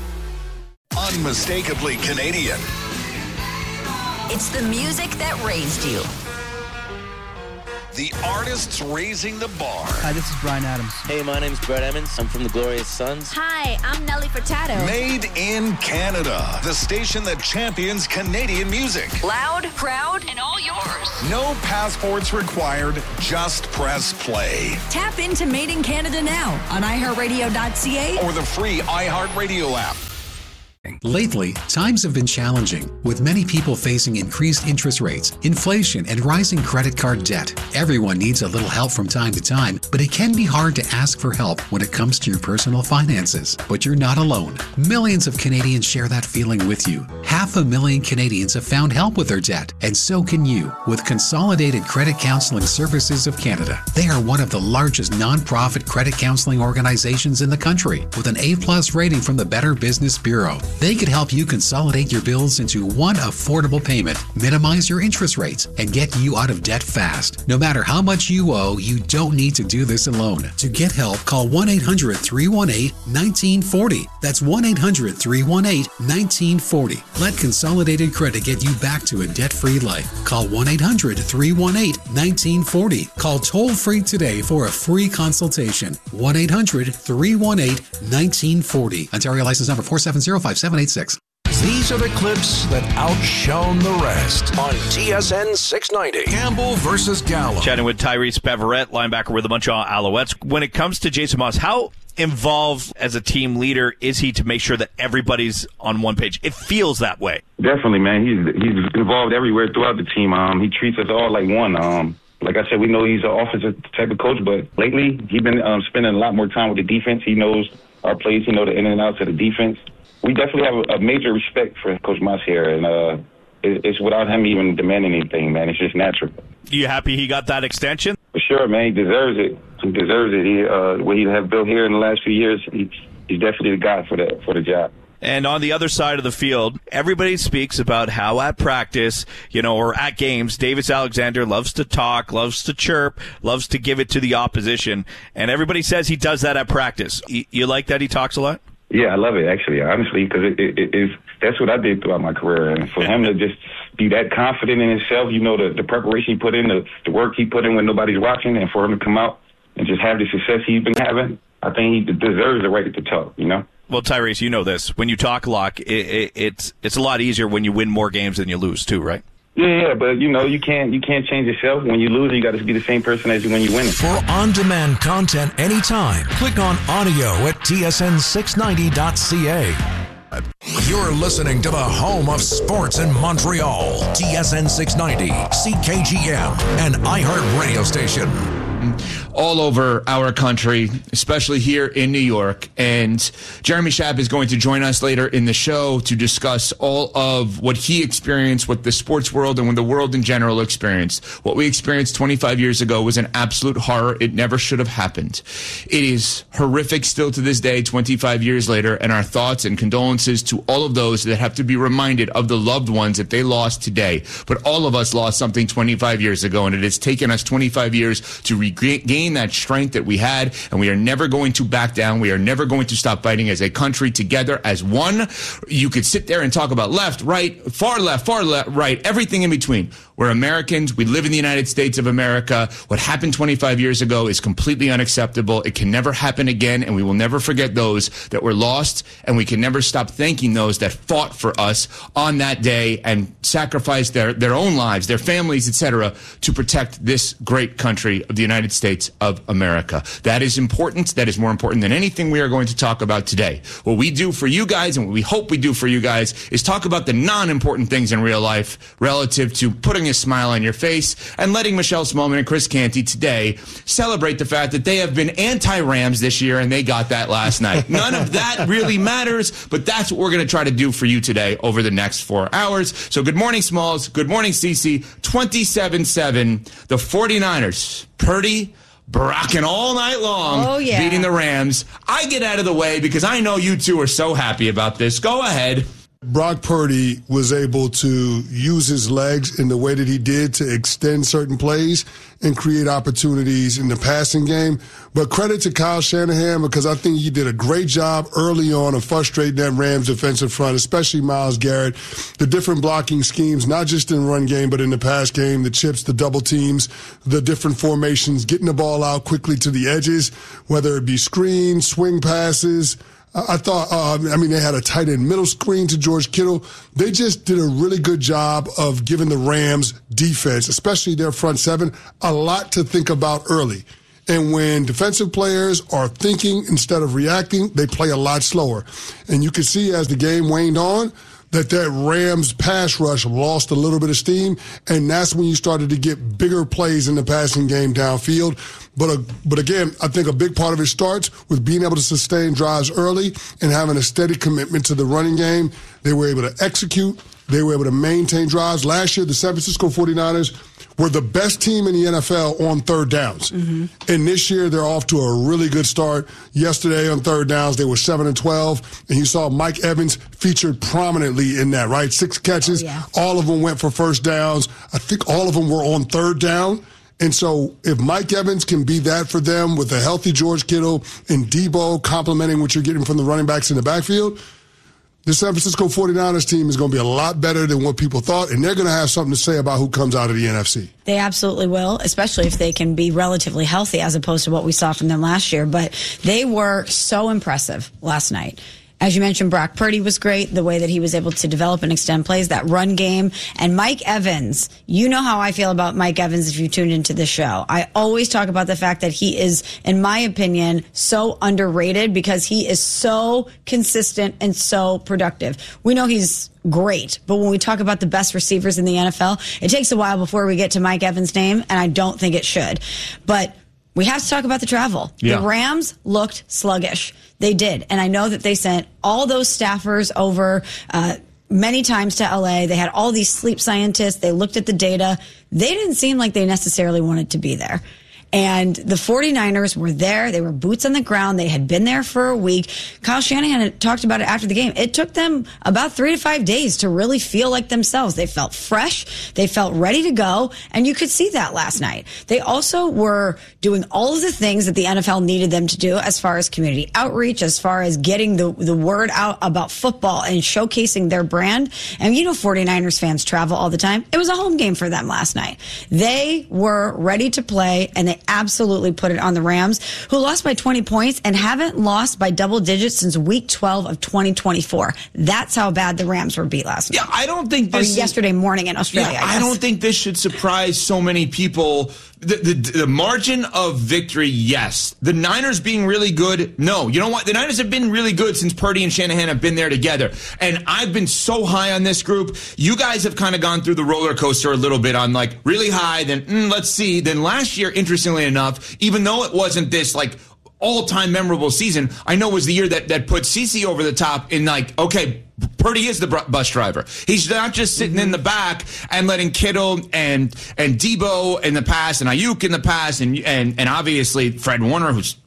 Unmistakably Canadian. It's the music that raised you. The artists raising the bar. Hi, this is Bryan Adams. Hey, my name's Brett Emmons. I'm from the Glorious Sons. Hi, I'm Nelly Furtado. Made in Canada. The station that champions Canadian music. Loud, proud, and all yours. No passports required. Just press play. Tap into Made in Canada now on iHeartRadio.ca or the free iHeartRadio app. Lately, times have been challenging, with many people facing increased interest rates, inflation, and rising credit card debt. Everyone needs a little help from time to time, but it can be hard to ask for help when it comes to your personal finances. But you're not alone. Millions of Canadians share that feeling with you. 500,000 Canadians have found help with their debt, and so can you with Consolidated Credit Counseling Services of Canada. They are one of the largest nonprofit credit counseling organizations in the country, with an A+ rating from the Better Business Bureau. They could help you consolidate your bills into one affordable payment, minimize your interest rates, and get you out of debt fast. No matter how much you owe, you don't need to do this alone. To get help, call 1-800-318-1940. That's 1-800-318-1940. Let Consolidated Credit get you back to a debt-free life. Call 1-800-318-1940. Call toll-free today for a free consultation. 1-800-318-1940. Ontario license number 4705786. These are the clips that outshone the rest on TSN 690. Campbell versus Gallo. Chatting with Tyrese Beverette, linebacker with the Montreal Alouettes. When it comes to Jason Maas, how involved as a team leader is he to make sure that everybody's on one page? It feels that way. Definitely, man. He's involved everywhere throughout the team. He treats us all like one. Like I said, we know he's an offensive type of coach, but lately he's been spending a lot more time with the defense. He knows our plays. He knows the in and outs of the defense. We definitely have a major respect for Coach Maas here, and it's without him even demanding anything, man. It's just natural. You happy he got that extension? For sure, man. He deserves it. He deserves it. What he have built here in the last few years, he's definitely the guy for the job. And on the other side of the field, everybody speaks about how at practice, or at games, Davis Alexander loves to talk, loves to chirp, loves to give it to the opposition. And everybody says he does that at practice. You like that he talks a lot? Yeah, I love it, actually, honestly, because that's what I did throughout my career. And for him to just be that confident in himself, the preparation he put in, the work he put in when nobody's watching, and for him to come out and just have the success he's been having, I think he deserves the right to talk, Well, Tyrese, you know this. When you talk a lot, it's a lot easier when you win more games than you lose, too, right? Yeah, but you can't change yourself. When you lose, you got to be the same person as when you win. For on-demand content anytime, click on audio at tsn690.ca. You're listening to the home of sports in Montreal, TSN 690, CKGM, and iHeart Radio Station. All over our country, especially here in New York. And Jeremy Schaap is going to join us later in the show to discuss all of what he experienced, what the sports world and what the world in general experienced. What we experienced 25 years ago was an absolute horror. It never should have happened. It is horrific still to this day, 25 years later, and our thoughts and condolences to all of those that have to be reminded of the loved ones that they lost today. But all of us lost something 25 years ago, and it has taken us 25 years to regain that strength that we had, and we are never going to back down. We are never going to stop fighting as a country together as one. You could sit there and talk about left, right, far right, everything in between. We're Americans. We live in the United States of America. What happened 25 years ago is completely unacceptable. It can never happen again, and we will never forget those that were lost, and we can never stop thanking those that fought for us on that day and sacrificed their own lives, their families, etc., to protect this great country of the United States of America. That is important. That is more important than anything we are going to talk about today. What we do for you guys, and what we hope we do for you guys, is talk about the non-important things in real life relative to putting a smile on your face and letting Michelle Smallman and Chris Canty today celebrate the fact that they have been anti-Rams this year, and they got that last night. None of that really matters, but that's what we're going to try to do for you today over the next 4 hours. So good morning, Smalls. Good morning, Cece. 27-7, the 49ers. Purdy, brocking all night long, beating the Rams. I get out of the way because I know you two are so happy about this. Go ahead. Brock Purdy was able to use his legs in the way that he did to extend certain plays and create opportunities in the passing game. But credit to Kyle Shanahan, because I think he did a great job early on of frustrating that Rams defensive front, especially Myles Garrett. The different blocking schemes, not just in run game, but in the pass game, the chips, the double teams, the different formations, getting the ball out quickly to the edges, whether it be screens, swing passes. I thought, they had a tight end middle screen to George Kittle. They just did a really good job of giving the Rams defense, especially their front seven, a lot to think about early. And when defensive players are thinking instead of reacting, they play a lot slower. And you could see as the game waned on that Rams pass rush lost a little bit of steam, and that's when you started to get bigger plays in the passing game downfield. But again, I think a big part of it starts with being able to sustain drives early and having a steady commitment to the running game. They were able to execute. They were able to maintain drives. Last year, the San Francisco 49ers were the best team in the NFL on third downs. Mm-hmm. And this year, they're off to a really good start. Yesterday on third downs, they were 7-12. And you saw Mike Evans featured prominently in that, right? 6 catches. All of them went for first downs. I think all of them were on third down. And so if Mike Evans can be that for them with a healthy George Kittle and Debo complementing what you're getting from the running backs in the backfield, the San Francisco 49ers team is going to be a lot better than what people thought, and they're going to have something to say about who comes out of the NFC. They absolutely will, especially if they can be relatively healthy as opposed to what we saw from them last year. But they were so impressive last night. As you mentioned, Brock Purdy was great, the way that he was able to develop and extend plays, that run game. And Mike Evans, you know how I feel about Mike Evans if you tuned into the show. I always talk about the fact that he is, in my opinion, so underrated because he is so consistent and so productive. We know he's great, but when we talk about the best receivers in the NFL, it takes a while before we get to Mike Evans' name, and I don't think it should. But we have to talk about the travel. Yeah. The Rams looked sluggish. They did. And I know that they sent all those staffers over many times to LA. They had all these sleep scientists. They looked at the data. They didn't seem like they necessarily wanted to be there. And the 49ers were there. They were boots on the ground. They had been there for a week. Kyle Shanahan had talked about it after the game. It took them about 3 to 5 days to really feel like themselves. They felt fresh. They felt ready to go. And you could see that last night. They also were doing all of the things that the NFL needed them to do as far as community outreach, as far as getting the word out about football and showcasing their brand. And you know 49ers fans travel all the time. It was a home game for them last night. They were ready to play, and they absolutely put it on the Rams, who lost by 20 points and haven't lost by double digits since week 12 of 2024. That's how bad the Rams were beat last night. Yeah, I don't think this... Or yesterday morning in Australia, yeah, I don't think this should surprise so many people. The margin of victory, yes. The Niners being really good, no. You know what? The Niners have been really good since Purdy and Shanahan have been there together. And I've been so high on this group. You guys have kind of gone through the roller coaster a little bit on like really high, then let's see. Then last year, interestingly enough, even though it wasn't this like all-time memorable season, I know was the year that put CeCe over the top in like, okay, Purdy is the bus driver. He's not just sitting in the back and letting Kittle and Debo in the pass and Ayuk in the pass and obviously Fred Warner, who's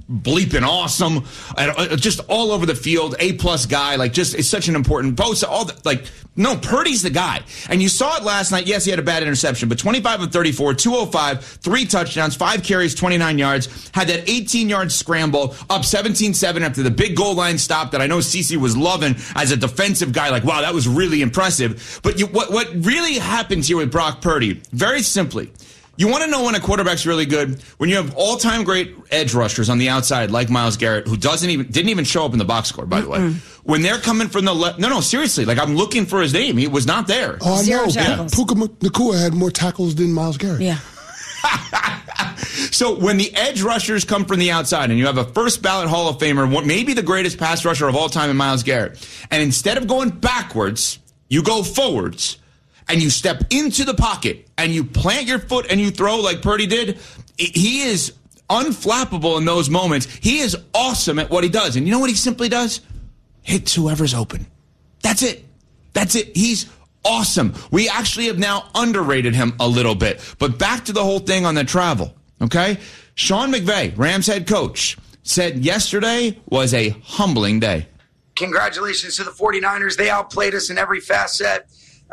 bleeping awesome, and just all over the field. A-plus guy, like just it's such an important post. Purdy's the guy, and you saw it last night. Yes, he had a bad interception, but 25 of 34, 205, 3 touchdowns, 5 carries, 29 yards. Had that 18-yard scramble, up 17-7 after the big goal line stop that I know CeCe was loving as a defensive guy. Like, wow, that was really impressive. But what really happens here with Brock Purdy? Very simply. You want to know when a quarterback's really good? When you have all-time great edge rushers on the outside, like Myles Garrett, who didn't even show up in the box score, by the way. When they're coming from the left, no, seriously, like I'm looking for his name. He was not there. Oh, I know. Puka Nacua had more tackles than Myles Garrett. Yeah. So when the edge rushers come from the outside and you have a first ballot Hall of Famer, maybe the greatest pass rusher of all time in Myles Garrett, and instead of going backwards, you go forwards, and you step into the pocket, and you plant your foot and you throw like Purdy did, he is unflappable in those moments. He is awesome at what he does. And you know what he simply does? Hits whoever's open. That's it. He's awesome. We actually have now underrated him a little bit. But back to the whole thing on the travel, okay? Sean McVay, Rams head coach, said yesterday was a humbling day. Congratulations to the 49ers. They outplayed us in every facet.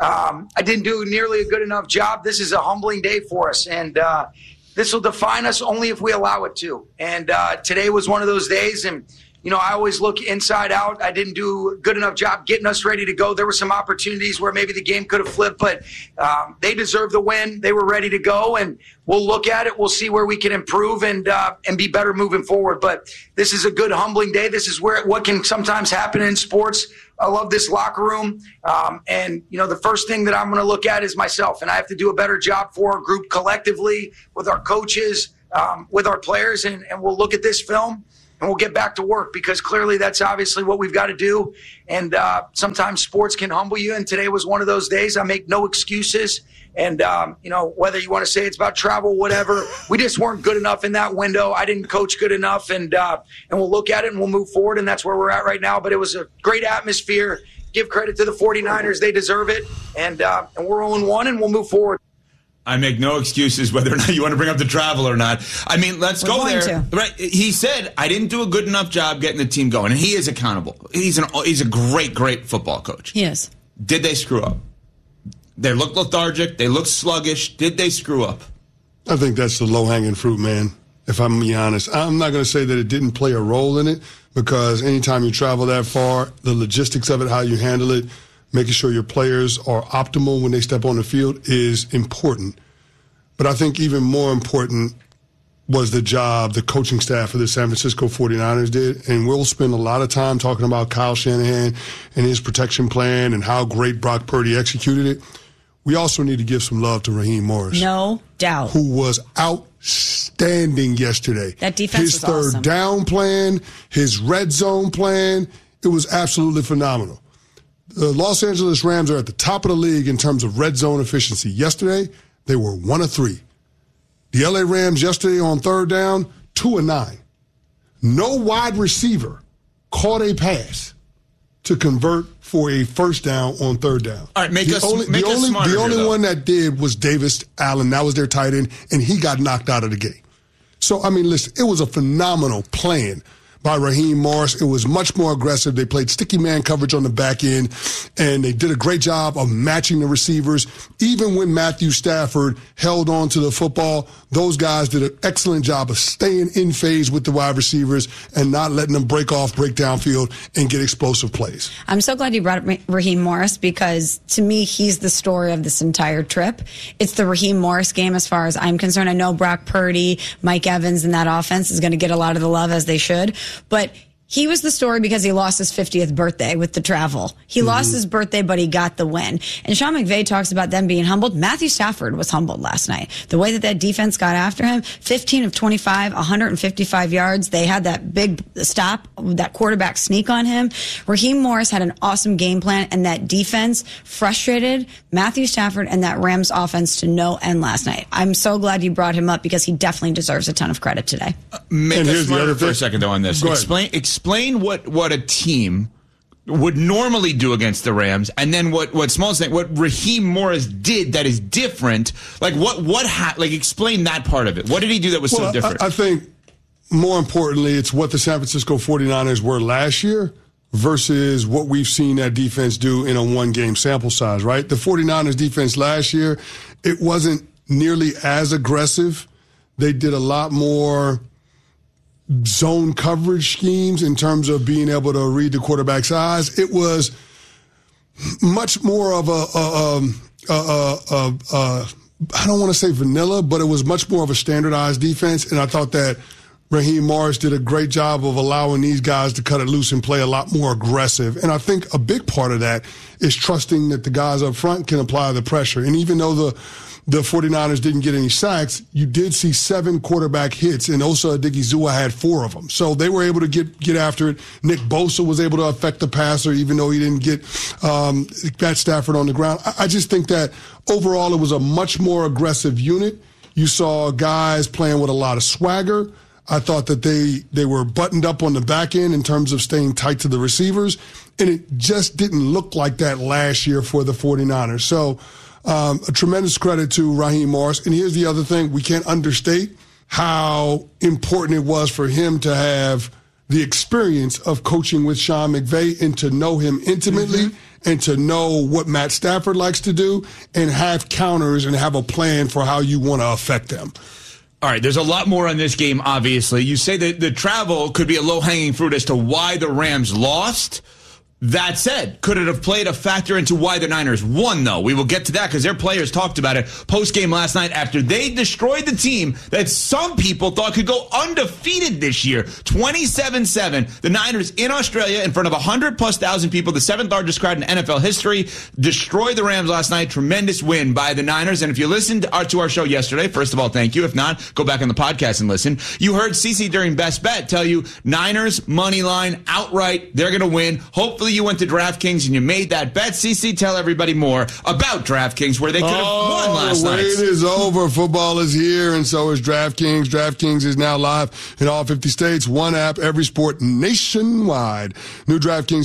I didn't do nearly a good enough job. This is a humbling day for us, and this will define us only if we allow it to. And today was one of those days, and I always look inside out. I didn't do a good enough job getting us ready to go. There were some opportunities where maybe the game could have flipped, but they deserve the win. They were ready to go, and we'll look at it. We'll see where we can improve and be better moving forward. But this is a good, humbling day. This is what can sometimes happen in sports. I love this locker room. And the first thing that I'm going to look at is myself, and I have to do a better job for our group collectively, with our coaches, with our players, and we'll look at this film and we'll get back to work, because clearly that's obviously what we've got to do. And sometimes sports can humble you, and today was one of those days. I make no excuses. And, whether you want to say it's about travel, whatever, we just weren't good enough in that window. I didn't coach good enough, and we'll look at it and we'll move forward, and that's where we're at right now. But it was a great atmosphere. Give credit to the 49ers. They deserve it. And we're 0-1, and we'll move forward. I make no excuses whether or not you want to bring up the travel or not. I mean, let's go there. Right? He said, I didn't do a good enough job getting the team going, and he is accountable. He's a great, great football coach. He is. Did they screw up? They look lethargic. They look sluggish. Did they screw up? I think that's the low-hanging fruit, man, if I'm being honest. I'm not going to say that it didn't play a role in it, because anytime you travel that far, the logistics of it, how you handle it, making sure your players are optimal when they step on the field is important. But I think even more important was the job the coaching staff of the San Francisco 49ers did. And we'll spend a lot of time talking about Kyle Shanahan and his protection plan and how great Brock Purdy executed it. We also need to give some love to Raheem Morris. No doubt. Who was outstanding yesterday. That defense was awesome. His third down plan, his red zone plan, it was absolutely phenomenal. The Los Angeles Rams are at the top of the league in terms of red zone efficiency. Yesterday, they were 1 of 3. The LA Rams yesterday on third down, 2 of 9. No wide receiver caught a pass to convert for a first down on third down. All right, make us smarter. The only one that did was Davis Allen. That was their tight end, and he got knocked out of the game. So, I mean, listen, it was a phenomenal plan by Raheem Morris. It was much more aggressive. They played sticky man coverage on the back end, and they did a great job of matching the receivers. Even when Matthew Stafford held on to the football, those guys did an excellent job of staying in phase with the wide receivers and not letting them break downfield and get explosive plays. I'm so glad you brought up Raheem Morris, because to me, he's the story of this entire trip. It's the Raheem Morris game as far as I'm concerned. I know Brock Purdy, Mike Evans, and that offense is going to get a lot of the love, as they should. But he was the story because he lost his 50th birthday with the travel. He lost his birthday, but he got the win. And Sean McVay talks about them being humbled. Matthew Stafford was humbled last night. The way that defense got after him, 15 of 25, 155 yards. They had that big stop, that quarterback sneak on him. Raheem Morris had an awesome game plan, and that defense frustrated Matthew Stafford and that Rams offense to no end last night. I'm so glad you brought him up, because he definitely deserves a ton of credit today. Make us smarter for a second, though, on this. Explain what a team would normally do against the Rams, and then what Small's saying, what Raheem Morris did that is different. Like explain that part of it. What did he do that was so different? I think more importantly, it's what the San Francisco 49ers were last year versus what we've seen that defense do in a one-game sample size, right? The 49ers defense last year, it wasn't nearly as aggressive. They did a lot more zone coverage schemes in terms of being able to read the quarterback's eyes. It was much more of I don't want to say vanilla, but it was much more of a standardized defense. And I thought that Raheem Morris did a great job of allowing these guys to cut it loose and play a lot more aggressive. And I think a big part of that is trusting that the guys up front can apply the pressure. And even though the 49ers didn't get any sacks, you did see 7 quarterback hits, and Osa Odigizua had 4 of them. So they were able to get after it. Nick Bosa was able to affect the passer, even though he didn't get Matt Stafford on the ground. I just think that overall it was a much more aggressive unit. You saw guys playing with a lot of swagger. I thought that they were buttoned up on the back end in terms of staying tight to the receivers, and it just didn't look like that last year for the 49ers. So a tremendous credit to Raheem Morris. And here's the other thing. We can't understate how important it was for him to have the experience of coaching with Sean McVay and to know him intimately and to know what Matt Stafford likes to do and have counters and have a plan for how you want to affect them. All right, there's a lot more on this game, obviously. You say that the travel could be a low-hanging fruit as to why the Rams lost. That said, could it have played a factor into why the Niners won, though? We will get to that because their players talked about it post-game last night after they destroyed the team that some people thought could go undefeated this year. 27-7. The Niners in Australia in front of 100,000+ people, the 7th largest crowd in NFL history, destroyed the Rams last night. Tremendous win by the Niners. And if you listened to our show yesterday, first of all, thank you. If not, go back on the podcast and listen. You heard CeCe during Best Bet tell you Niners, money line, outright, they're going to win. Hopefully you went to DraftKings and you made that bet. CeCe, tell everybody more about DraftKings, where they could have won last night. The wait is over. Football is here, and so is DraftKings. DraftKings is now live in all 50 states. One app, every sport nationwide. New DraftKings